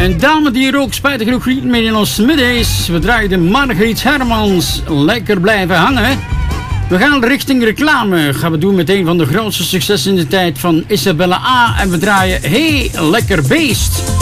Een dame die er ook spijtig genoeg niet meer in ons midden is. We draaien de Margriet Hermans. Lekker blijven hangen. We gaan richting reclame. Gaan we doen met een van de grootste successen in de tijd van Isabella A. En we draaien Hey Lekker Beest.